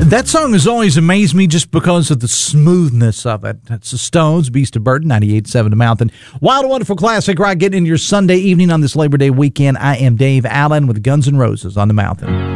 That song has always amazed me just because of the smoothness of it. That's the Stones, Beast of Burden, 98.7 The Mountain. Wild and Wonderful Classic Rock getting into your Sunday evening on this Labor Day weekend. I am Dave Allen with Guns N' Roses on the Mountain.